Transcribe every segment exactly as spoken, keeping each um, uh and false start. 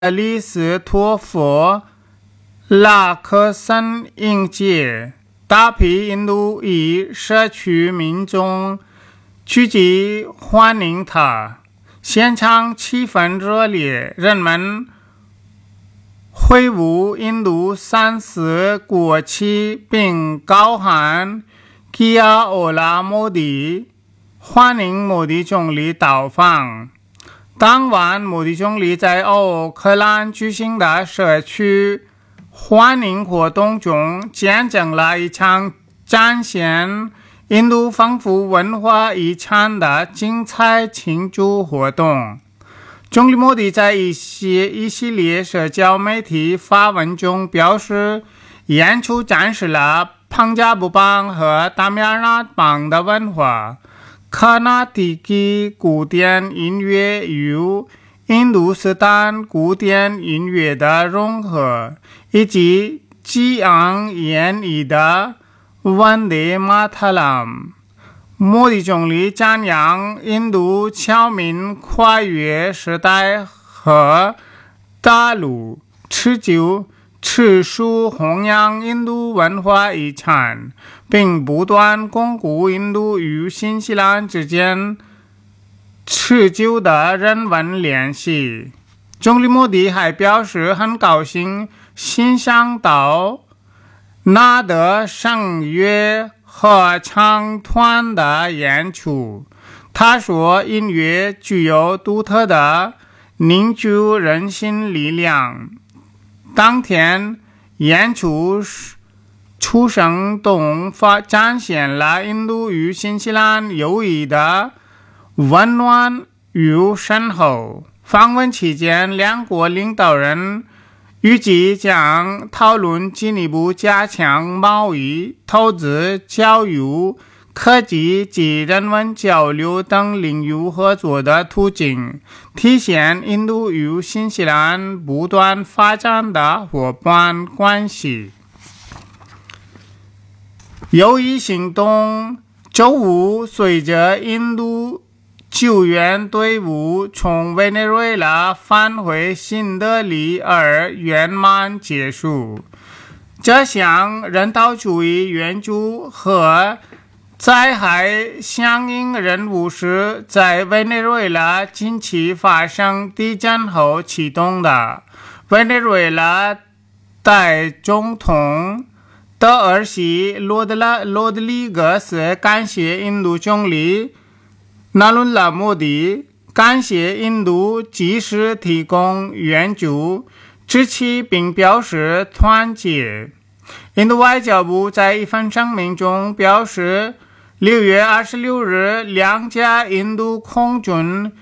里斯托弗、拉克森应届，大批印度裔社区民众聚集欢迎他，现场气氛热烈，人们挥舞印度三色国旗并高喊 Kia Ola Modi， 欢迎莫迪总理到访。当晚，莫迪总理在奥克兰举行的社区欢迎活动中，见证了一场展现印度丰富文化遗产的精彩庆祝活动。总理莫迪在一些一系列社交媒体发文中表示，演出展示了旁加布邦和达米尔纳邦的文化，卡纳蒂基古典音乐与印度斯坦古典音乐的融合，以及激昂演绎的万德马塔拉姆。莫迪总理赞扬印度侨民跨越时代和大陆，持久持续弘扬印度文化遗产，并不断巩固印度与新西兰之间持久的人文联系。总理莫迪还表示很高兴欣赏到纳德声乐合唱团的演出。他说，音乐具有独特的凝聚人心力量。当天演出出生动发展现了印度与新西兰友谊的温暖与深厚。访问期间，两国领导人预计将讨论进一步加强贸易、投资、教育、科技及人文交流等领域合作的途径，体现印度与新西兰不断发展的伙伴关系。友谊行动周五随着印度救援队伍从委内瑞拉返回新德里而圆满结束。这项人道主义援助和灾害响应任务是在委内瑞拉近期发生地震后启动的。委内瑞拉代总统的儿媳罗德拉罗德里格斯感谢印度总理纳伦拉莫迪，感谢印度及时提供援助，支持并表示团结。印度外交部在一份声明中表示，六月二十六日，两架印度空军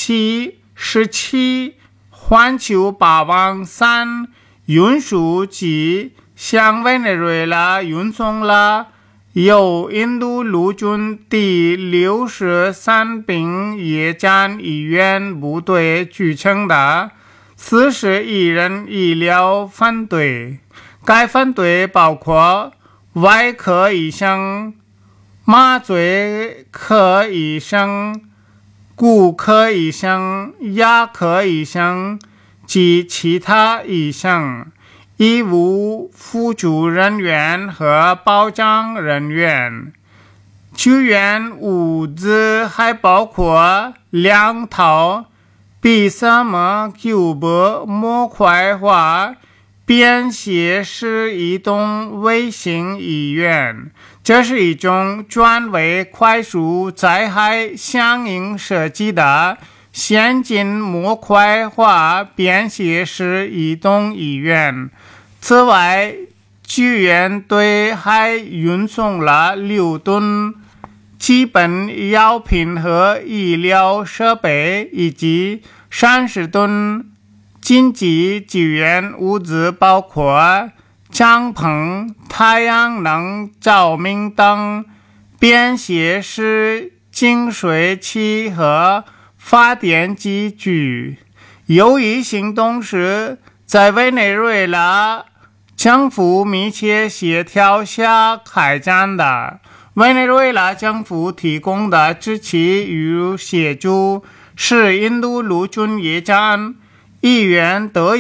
C 十七环球霸王三运输机向委内瑞拉运送了由印度陆军第六十三兵野战医院部队组成的四十一人医疗分队。该分队包括外科医生、麻醉科医生、骨科医生、牙科医生及其他医生、医务辅助人员和保障人员。救援物资还包括两套比萨摩九百模块化便携式移动卫星医院，这是一种专为快速灾害响应设计的先进模块化便携式移动医院。此外，救援队还运送了六吨基本药品和医疗设备，以及三十吨紧急救援物资，包括帐篷、太阳能照明灯、便携式净水器和发电机具。友谊行动是在委内瑞拉政府密切协调下开展的。委内瑞拉政府提供的支持与协助使印度陆军野战议员得